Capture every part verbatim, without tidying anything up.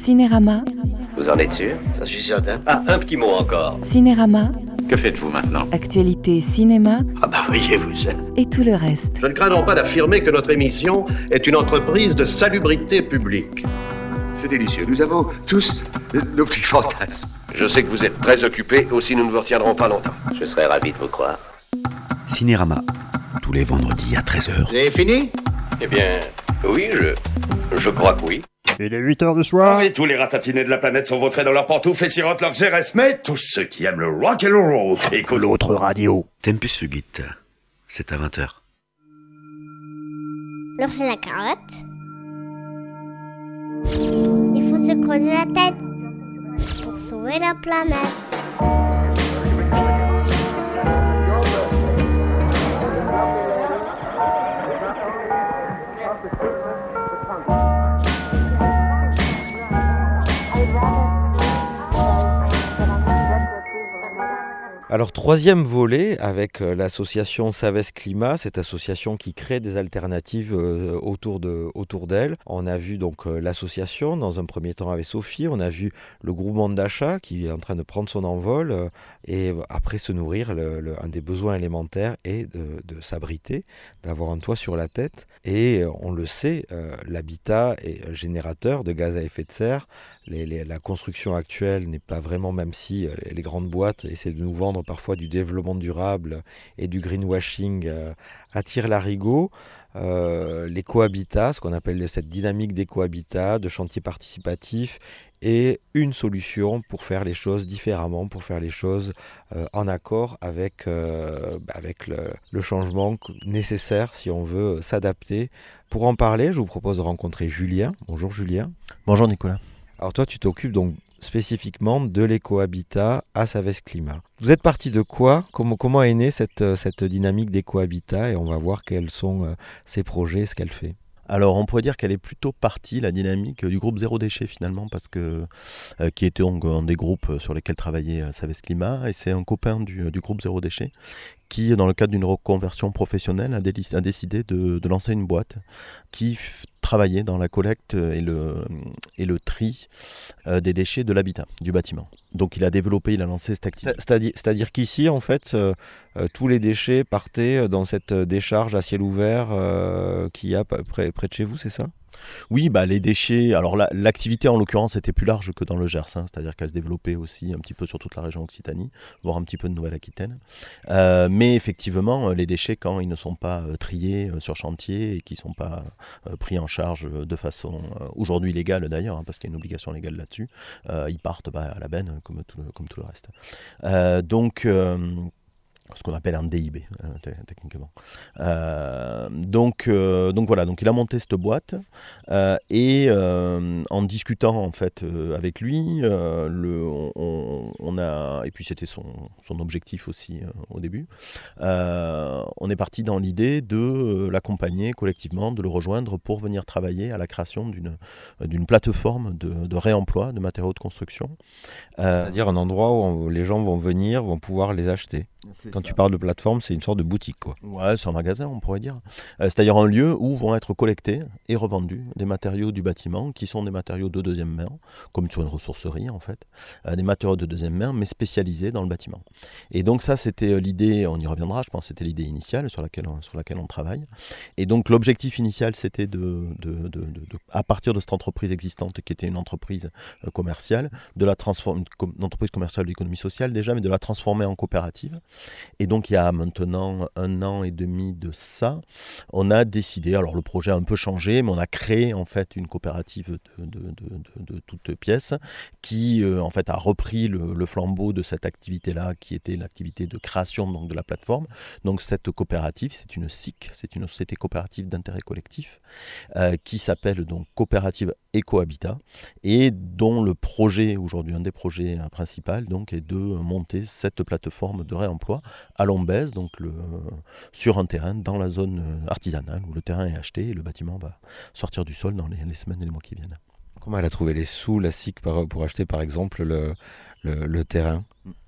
Cinérama. Vous en êtes sûr? Je suis certain. Ah, un petit mot encore. Cinérama. Que faites-vous maintenant? Actualité cinéma. Ah bah voyez-vous ça. Et tout le reste. Je ne crains pas d'affirmer que notre émission est une entreprise de salubrité publique. C'est délicieux. Nous avons tous nos petits fantasmes. Je sais que vous êtes très occupés, aussi nous ne vous retiendrons pas longtemps. Je serais ravi de vous croire. Cinérama, tous les vendredis à treize heures. Vous avez fini? Eh bien, oui, je... je crois que oui. Il est huit heures du soir. Et tous les ratatinés de la planète sont vautrés dans leurs pantoufles et sirotent leurs R S, mais tous ceux qui aiment le rock and roll écoutent L'autre radio. Tempus Fugit, c'est à vingt heures. Alors c'est la carotte. Il faut se creuser la tête pour sauver la planète. Alors, troisième volet avec euh, l'association Savès Climat, cette association qui crée des alternatives euh, autour, de, autour d'elle. On a vu donc euh, l'association, dans un premier temps avec Sophie, on a vu le groupement d'achat qui est en train de prendre son envol euh, et après se nourrir, le, le, un des besoins élémentaires est de, de s'abriter, d'avoir un toit sur la tête. Et euh, on le sait, euh, l'habitat est générateur de gaz à effet de serre. Les, les, la construction actuelle n'est pas vraiment, même si euh, les grandes boîtes essaient de nous vendre parfois du développement durable et du greenwashing euh, à tire-larigot, euh, l'écohabitat, ce qu'on appelle cette dynamique d'écohabitat, de chantier participatif, est une solution pour faire les choses différemment, pour faire les choses euh, en accord avec, euh, avec le, le changement nécessaire si on veut s'adapter. Pour en parler, je vous propose de rencontrer Julien. Bonjour Julien. Bonjour Nicolas. Alors toi, tu t'occupes donc spécifiquement de l'écohabitat à Savès Climat. Vous êtes parti de quoi? Comment, comment est née cette, cette dynamique d'écohabitat? Et on va voir quels sont euh, ses projets, ce qu'elle fait. Alors on pourrait dire qu'elle est plutôt partie, la dynamique du groupe Zéro Déchet finalement, parce que euh, qui était donc un des groupes sur lesquels travaillait euh, Savès Climat, et c'est un copain du, du groupe Zéro Déchet qui, dans le cadre d'une reconversion professionnelle, a, déli- a décidé de, de lancer une boîte qui f- travaillait dans la collecte et le, et le tri euh, des déchets de l'habitat, du bâtiment. Donc il a développé, il a lancé cette activité. C'est-à-dire, c'est-à-dire qu'ici, en fait, euh, euh, tous les déchets partaient dans cette décharge à ciel ouvert euh, qu'il y a près, près de chez vous, c'est ça ? Oui, bah, les déchets, alors la, l'activité en l'occurrence était plus large que dans le Gers, hein, c'est-à-dire qu'elle se développait aussi un petit peu sur toute la région Occitanie, voire un petit peu de Nouvelle-Aquitaine. Euh, mais effectivement, les déchets, quand ils ne sont pas euh, triés euh, sur chantier et qui ne sont pas euh, pris en charge de façon euh, aujourd'hui légale d'ailleurs, hein, parce qu'il y a une obligation légale là-dessus, euh, ils partent bah, à la benne comme tout le, comme tout le reste. Euh, donc... Euh, ce qu'on appelle un D I B euh, t- techniquement. Euh, donc, euh, donc voilà, donc il a monté cette boîte euh, et euh, en discutant en fait euh, avec lui, euh, le, on, on a et puis c'était son, son objectif aussi euh, au début. Euh, on est parti dans l'idée de euh, l'accompagner collectivement, de le rejoindre pour venir travailler à la création d'une d'une plateforme de, de réemploi de matériaux de construction. Euh, C'est-à-dire un endroit où on, les gens vont venir, vont pouvoir les acheter. C'est Quand ça. Tu parles de plateforme, c'est une sorte de boutique, quoi. Ouais, c'est un magasin, on pourrait dire. Euh, c'est-à-dire un lieu où vont être collectés et revendus des matériaux du bâtiment qui sont des matériaux de deuxième main, comme sur une ressourcerie en fait, euh, des matériaux de deuxième main, mais spécialisés dans le bâtiment. Et donc ça, c'était l'idée, on y reviendra, je pense, c'était l'idée initiale sur laquelle on, sur laquelle on travaille. Et donc l'objectif initial, c'était de, de, de, de, de, à partir de cette entreprise existante qui était une entreprise euh, commerciale, de la transformer, une entreprise commerciale de l'économie sociale déjà, mais de la transformer en coopérative. Et donc il y a maintenant un an et demi de ça, on a décidé, alors le projet a un peu changé, mais on a créé en fait une coopérative de, de, de, de, de toutes pièces qui euh, en fait a repris le, le flambeau de cette activité-là qui était l'activité de création donc, de la plateforme. Donc cette coopérative, c'est une S I C, c'est une société coopérative d'intérêt collectif euh, qui s'appelle donc Coopérative Écohabitat et dont le projet, aujourd'hui un des projets euh, principaux, donc, est de monter cette plateforme de réemploi à Lombez, donc le, sur un terrain dans la zone artisanale où le terrain est acheté et le bâtiment va sortir du sol dans les, les semaines et les mois qui viennent. Comment elle a trouvé les sous, la S I C, pour acheter par exemple le, le, le terrain ?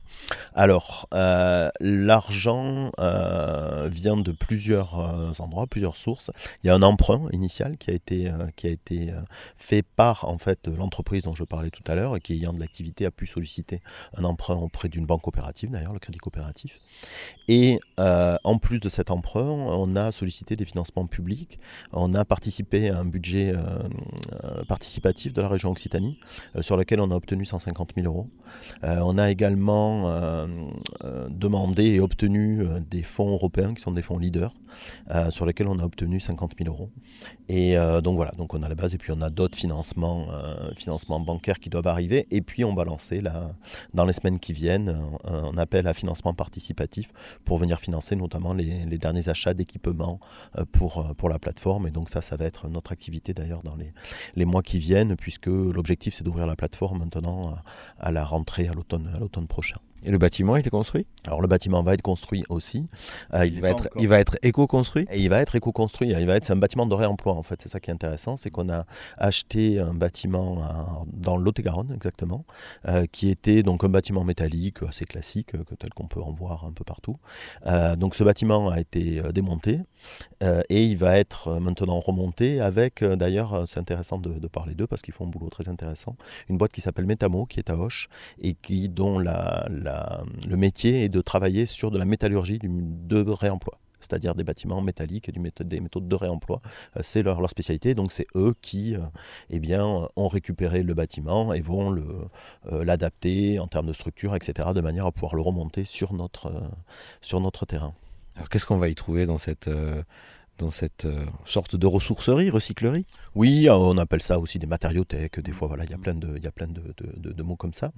Alors, euh, l'argent euh, vient de plusieurs euh, endroits, plusieurs sources. Il y a un emprunt initial qui a été, euh, qui a été euh, fait par en fait, l'entreprise dont je parlais tout à l'heure et qui, ayant de l'activité, a pu solliciter un emprunt auprès d'une banque coopérative, d'ailleurs, le Crédit Coopératif. Et euh, en plus de cet emprunt, on a sollicité des financements publics. On a participé à un budget euh, euh, participatif de la région Occitanie euh, sur lequel on a obtenu cent cinquante mille euros. Euh, on a également euh, euh, demandé et obtenu euh, des fonds européens qui sont des fonds leaders euh, sur lesquels on a obtenu cinquante mille euros. Et euh, donc voilà, donc on a la base et puis on a d'autres financements, euh, financements bancaires qui doivent arriver. Et puis on va lancer là, dans les semaines qui viennent un, un appel à financement participatif pour venir financer notamment les, les derniers achats d'équipements euh, pour, pour la plateforme. Et donc ça, ça va être notre activité d'ailleurs dans les, les mois qui viennent, puisque l'objectif c'est d'ouvrir la plateforme maintenant à, à la rentrée, à l'automne, à l'automne prochain. Et le bâtiment, il est construit ? Alors le bâtiment va être construit aussi. Euh, il, il, va être, il va être éco-construit ? Et il va être éco-construit. Il va être, c'est un bâtiment de réemploi en fait. C'est ça qui est intéressant, c'est qu'on a acheté un bâtiment à, dans le Lot-et-Garonne exactement, euh, qui était donc un bâtiment métallique assez classique, euh, tel qu'on peut en voir un peu partout. Euh, donc ce bâtiment a été euh, démonté euh, et il va être maintenant remonté avec, euh, d'ailleurs c'est intéressant de, de parler d'eux parce qu'ils font un boulot très intéressant, une boîte qui s'appelle Metamo qui est à Auch et qui, dont la, la La, le métier est de travailler sur de la métallurgie du, de réemploi, c'est-à-dire des bâtiments métalliques et du méthode, des méthodes de réemploi. Euh, c'est leur, leur spécialité, donc c'est eux qui euh, eh bien, ont récupéré le bâtiment et vont le, euh, l'adapter en termes de structure, et cetera, de manière à pouvoir le remonter sur notre, euh, sur notre terrain. Alors qu'est-ce qu'on va y trouver dans cette... Euh... dans cette euh, sorte de ressourcerie, recyclerie ? Oui, on appelle ça aussi des matériothèques, des fois, voilà, il y a plein de, il y a plein de, de, de, de mots comme ça.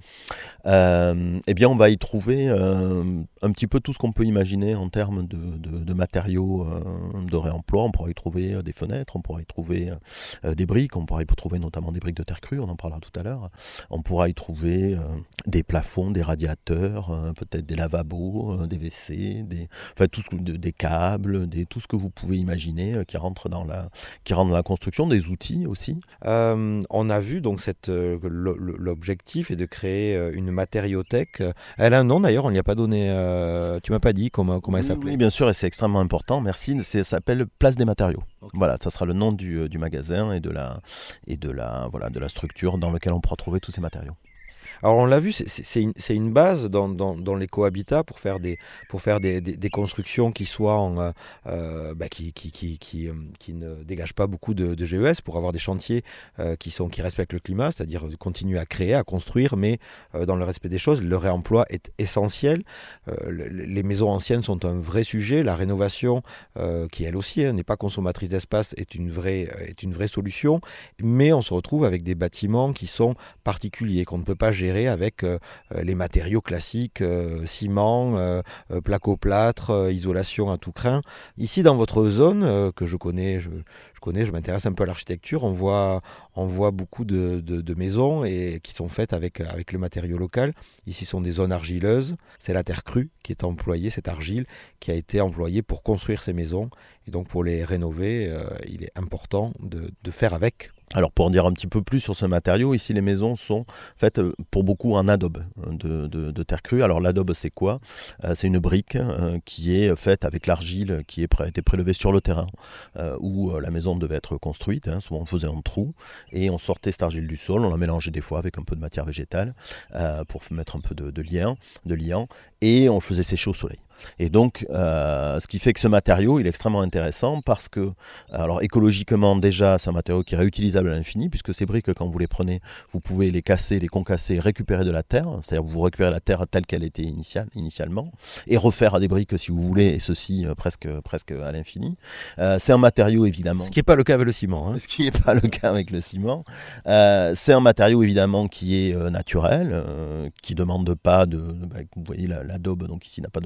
Euh, eh bien, on va y trouver euh, un petit peu tout ce qu'on peut imaginer en termes de, de, de matériaux euh, de réemploi. On pourra y trouver des fenêtres, on pourra y trouver euh, des briques, on pourra y trouver notamment des briques de terre crue, on en parlera tout à l'heure. On pourra y trouver euh, des plafonds, des radiateurs, euh, peut-être des lavabos, euh, des W C, des, enfin, tout ce, de, des câbles, des, tout ce que vous pouvez imaginer. Imaginer, qui rentre dans la, qui rentre dans la construction, des outils aussi. Euh, on a vu donc cette, euh, l'objectif est de créer une matériothèque. Elle a un nom d'ailleurs, on n'y a pas donné. Euh, tu m'as pas dit comment, comment elle oui, s'appelait. Oui, bien sûr, et c'est extrêmement important. Merci. C'est, ça s'appelle Place des Matériaux. Okay. Voilà, ça sera le nom du, du magasin et de la, et de la, voilà, de la structure dans laquelle on pourra trouver tous ces matériaux. Alors on l'a vu, c'est, c'est, une, c'est une base dans, dans, dans l'éco-habitat pour faire des, pour faire des, des, des constructions qui soient en, euh, bah, qui, qui, qui, qui, qui ne dégagent pas beaucoup de, de G E S, pour avoir des chantiers euh, qui, sont, qui respectent le climat, c'est-à-dire continuer à créer, à construire, mais euh, dans le respect des choses. Le réemploi est essentiel. Euh, le, les maisons anciennes sont un vrai sujet. La rénovation, euh, qui elle aussi hein, n'est pas consommatrice d'espace, est une vraie, est une vraie solution. Mais on se retrouve avec des bâtiments qui sont particuliers, qu'on ne peut pas gérer avec euh, les matériaux classiques, euh, ciment, euh, euh, placo-plâtre, euh, isolation à tout crin. Ici, dans votre zone, euh, que je connais, je, je connais, je m'intéresse un peu à l'architecture, on voit, on voit beaucoup de, de, de maisons et, qui sont faites avec, avec le matériau local. Ici, ce sont des zones argileuses. C'est la terre crue qui est employée, cette argile qui a été employée pour construire ces maisons. Et donc, pour les rénover, euh, il est important de, de faire avec. Alors pour en dire un petit peu plus sur ce matériau, ici les maisons sont faites pour beaucoup en adobe de, de, de terre crue. Alors l'adobe c'est quoi ? euh, C'est une brique euh, qui est faite avec l'argile qui est pré- été prélevée sur le terrain euh, où euh, la maison devait être construite. Hein. Souvent on faisait un trou et on sortait cette argile du sol, on la mélangeait des fois avec un peu de matière végétale euh, pour mettre un peu de, de liant, de liant et on le faisait sécher au soleil. Et donc, euh, ce qui fait que ce matériau, il est extrêmement intéressant parce que, alors écologiquement déjà, c'est un matériau qui est réutilisable à l'infini, puisque ces briques, quand vous les prenez, vous pouvez les casser, les concasser, récupérer de la terre, c'est-à-dire vous récupérez la terre telle qu'elle était initiale, initialement, et refaire des briques si vous voulez, et ceci euh, presque, presque à l'infini. Euh, c'est un matériau évidemment... Ce qui n'est pas le cas avec le ciment. Hein. Ce qui n'est pas le cas avec le ciment. Euh, c'est un matériau évidemment qui est euh, naturel, euh, qui ne demande pas de... de bah, vous voyez, l'adobe, donc ici, n'a pas demandé de cuisson.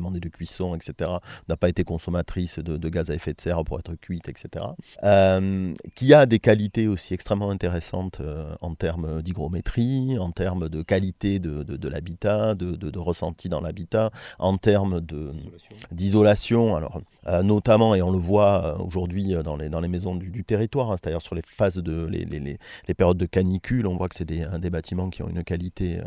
cuisson, et cetera, n'a pas été consommatrice de, de gaz à effet de serre pour être cuite, et cetera. Euh, qui a des qualités aussi extrêmement intéressantes euh, en termes d'hygrométrie, en termes de qualité de, de, de l'habitat, de, de, de ressenti dans l'habitat, en termes de, d'isolation, alors euh, notamment, et on le voit aujourd'hui dans les, dans les maisons du, du territoire, hein, c'est-à-dire sur les phases de les, les, les, les périodes de canicule, on voit que c'est des, des bâtiments qui ont une qualité, euh,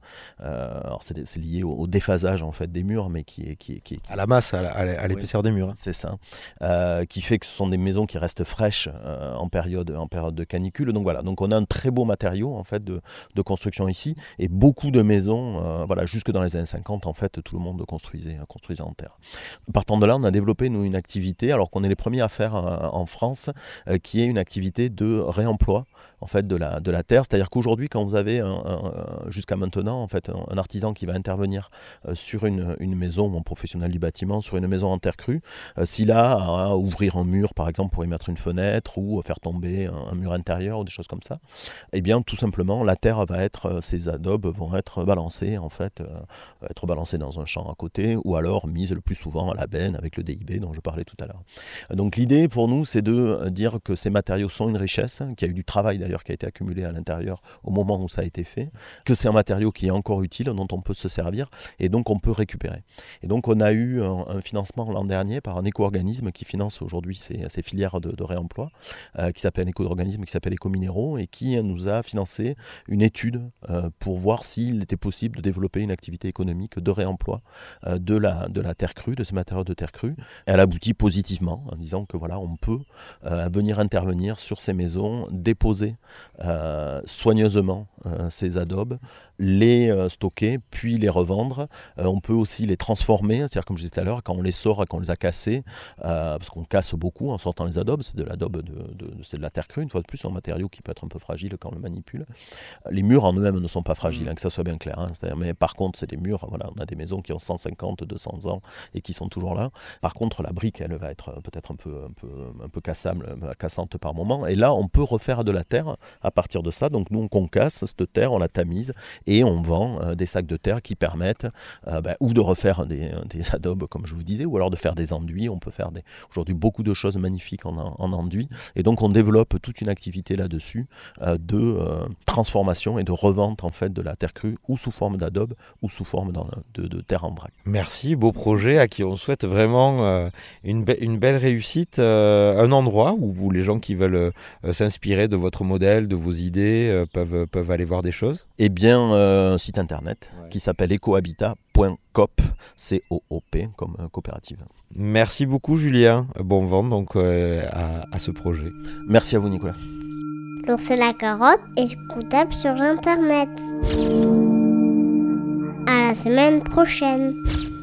euh, alors c'est, c'est lié au, au déphasage en fait des murs, mais qui est, qui est, qui est qui... à la masse, à, la, à l'épaisseur oui, des murs. Hein. C'est ça, euh, qui fait que ce sont des maisons qui restent fraîches euh, en période, en période de canicule. Donc voilà, donc on a un très beau matériau en fait de, de construction ici, et beaucoup de maisons, euh, voilà, jusque dans les années cinquante en fait, tout le monde construisait, construisait en terre. Partant de là, on a développé nous une activité, alors qu'on est les premiers à faire euh, en France, euh, qui est une activité de réemploi en fait de la de la terre, c'est-à-dire qu'aujourd'hui quand vous avez un, un, jusqu'à maintenant en fait un, un artisan qui va intervenir euh, sur une, une maison, ou un professionnel du bâtiment sur une maison en terre crue, euh, s'il a à ouvrir un mur par exemple pour y mettre une fenêtre ou faire tomber un, un mur intérieur ou des choses comme ça, eh bien tout simplement la terre va être, ces adobes vont être balancés en fait, euh, être balancés dans un champ à côté, ou alors mises le plus souvent à la benne avec le D I B dont je parlais tout à l'heure. Donc l'idée pour nous c'est de dire que ces matériaux sont une richesse, qu'il y a eu du travail d'ailleurs qui a été accumulé à l'intérieur au moment où ça a été fait, que c'est un matériau qui est encore utile, dont on peut se servir et donc on peut récupérer. Et donc on a eu un, un financement l'an dernier par un éco-organisme qui finance aujourd'hui ces, ces filières de, de réemploi, euh, qui s'appelle éco-organisme, qui s'appelle Éco-Minéraux, et qui nous a financé une étude euh, pour voir s'il était possible de développer une activité économique de réemploi euh, de, la, de la terre crue, de ces matériaux de terre crue. Et elle aboutit positivement en disant que voilà, on peut euh, venir intervenir sur ces maisons, déposer euh, soigneusement euh, ces adobes, les euh, stocker, puis les revendre. Euh, on peut aussi les transformer, c'est-à-dire comme je disais tout à l'heure, quand on les sort et qu'on les a cassés, euh, parce qu'on casse beaucoup en sortant les adobes, c'est de l'adobe, de, de, c'est de la terre crue, une fois de plus, un matériau qui peut être un peu fragile quand on le manipule. Les murs en eux-mêmes ne sont pas fragiles, hein, que ça soit bien clair. Hein, mais par contre, c'est des murs, voilà, on a des maisons qui ont cent cinquante, deux cents ans et qui sont toujours là. Par contre, la brique, elle va être peut-être un peu, un peu, un peu cassable, cassante par moment. Et là, on peut refaire de la terre à partir de ça. Donc nous, on concasse cette terre, on la tamise et on vend euh, des sacs de terre qui permettent euh, bah, ou de refaire des, des adobes, comme je vous disais, ou alors de faire des enduits. On peut faire des, aujourd'hui beaucoup de choses magnifiques en, en enduits. Et donc, on développe toute une activité là-dessus euh, de euh, transformation et de revente en fait de la terre crue, ou sous forme d'adobe, ou sous forme de, de terre en vrac. Merci, beau projet à qui on souhaite vraiment euh, une, be- une belle réussite, euh, un endroit où, où les gens qui veulent euh, s'inspirer de votre modèle, de vos idées, euh, peuvent, peuvent aller voir des choses. Eh bien, euh, un site internet ouais. qui s'appelle ecohabitat point coop, C O O P, comme euh, coopérative. Merci beaucoup Julien, bon vent donc euh, à, à ce projet. Merci à vous Nicolas. L'ours et la carotte est écoutable sur internet. À la semaine prochaine.